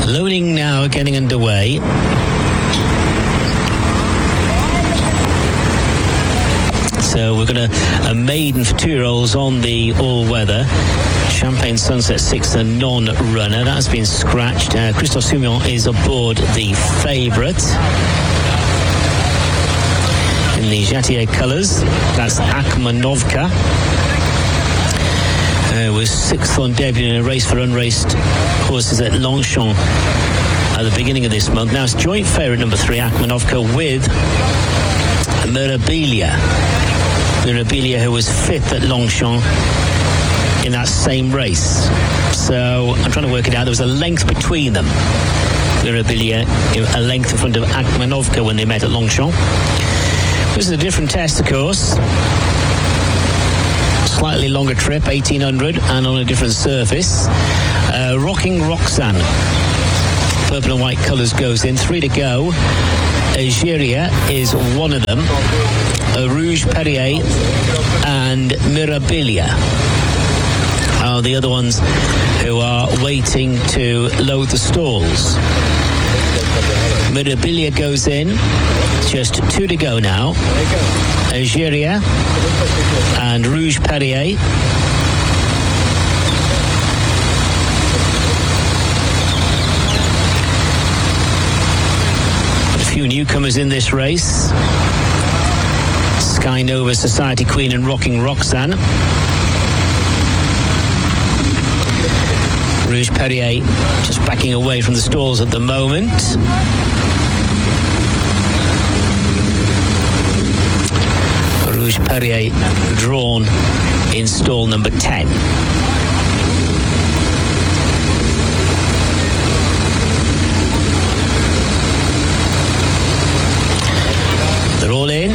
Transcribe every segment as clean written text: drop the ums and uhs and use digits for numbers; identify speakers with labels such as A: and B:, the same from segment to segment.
A: Loading now, getting underway. So we're going to a maiden for 2-year-olds on the all-weather. Champagne Sunset 6, a non-runner. That has been scratched. Christophe Soumillon is aboard the favourite. In the Jatier colours, that's Akhmanovka. Was 6th on debut in a race for unraced horses at Longchamp at the beginning of this month. Now it's joint favourite number 3, Akhmanovka, with Mirabilia. Mirabilia, who was 5th at Longchamp in that same race. So I'm trying to work it out. There was a length between them. Mirabilia, a length in front of Akhmanovka when they met at Longchamp. This is a different test, of course. Slightly longer trip, 1800, and on a different surface. Rocking Roxanne, purple and white colours, goes in. 3 to go. Algeria is one of them. Rouge Perrier and Mirabilia are the other ones who are waiting to load the stalls. Mirabilia goes in. Just 2 to go now. Algeria and Rouge Perrier. A few newcomers in this race. Sky Nova, Society Queen and Rocking Roxanne. Rouge Perrier just backing away from the stalls at the moment. Rouge Perrier drawn in stall number 10. They're all in.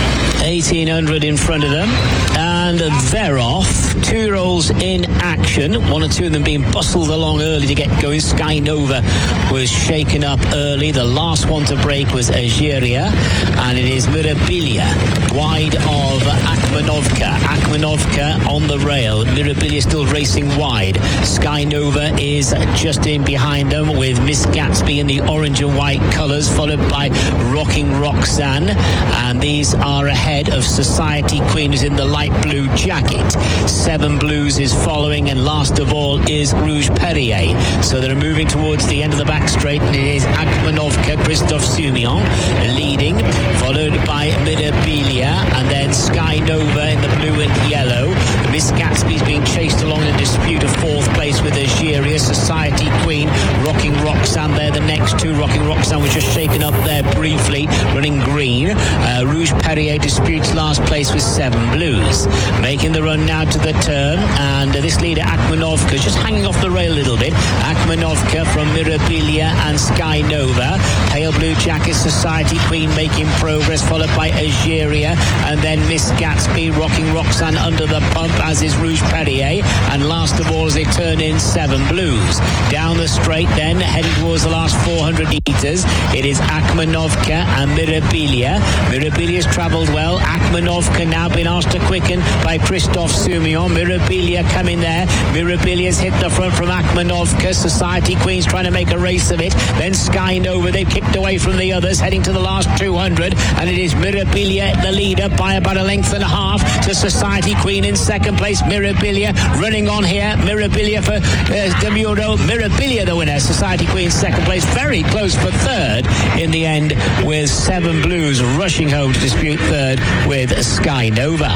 A: 1800 in front of them, and they're off. 2-year-olds in action, 1 or 2 of them being bustled along early to get going. Sky Nova was shaken up early. The last one to break was Algeria, and it is Mirabilia wide of Akhmanovka. Akhmanovka on the rail. Mirabilia still racing wide. Sky Nova is just in behind them with Miss Gatsby in the orange and white colours, followed by Rocking Roxanne, and these are ahead of Society Queen, who's in the light blue jacket. 7 Blues is following, and last of all is Rouge Perrier. So they're moving towards the end of the back straight, and it is Akhmanovka, Christophe Soumillon leading, followed by Mirabilia, and then Sky Nova in the blue and yellow. Miss Gatsby's being chased along in dispute of 4th place with Algeria. Society Queen, Rocking Roxanne, they're the next 2. Rocking Roxanne was just shaken up there briefly, running green. Rouge Perrier disputes last place with 7 Blues. Making the run now to the turn, and this leader Akhmanovka just hanging off the rail a little bit. Akhmanovka from Mirabilia and Sky Nova. Pale blue jacket Society Queen making progress, followed by Algeria, and then Miss Gatsby. Rocking Roxanne under the pump, as is Rouge Perrier, and last of all as they turn in 7 Blues. Down the straight then, heading towards the last 400 metres, it is Akhmanovka and Mirabilia. Mirabilia's travelled well. Akhmanovka now been asked to quicken by Christophe Soumillon. Mirabilia coming there. Mirabilia's hit the front from Akhmanovka. Society Queen's trying to make a race of it. Then Sky Nova, they've kicked away from the others, heading to the last 200, and it is Mirabilia the leader by about a length and a half to Society Queen in second place. Mirabilia running on here. Mirabilia for Demuro. Mirabilia the winner. Society Queen second place. Very close for third in the end, with 7 Blues rushing home to dispute third with Sky Nova.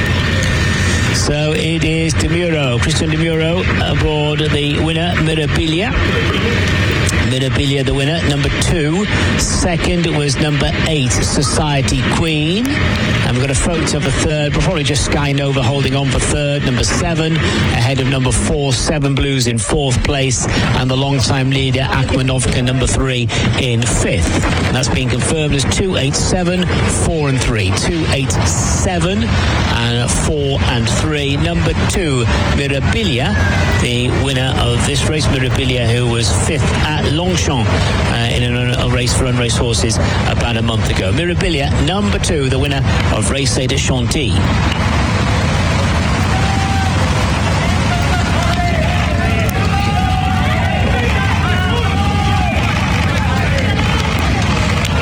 A: So it is Demuro, Christian Demuro aboard the winner, Mirabilia. Mirabilia the winner, number 2. Second was number 8, Society Queen. And we've got a photo for third, but probably just Sky Nova holding on for third. Number 7 ahead of number 4, 7 Blues in 4th place, and the long-time leader Akhmanovka, number 3, in 5th. And that's been confirmed as 287, 4 and 3. 287 and 4 and 3. Number 2, Mirabilia, the winner of this race. Mirabilia, who was 5th at Longchamp in a race for unraced horses about a month ago. Mirabilia, number 2, the winner of Race de Chantilly.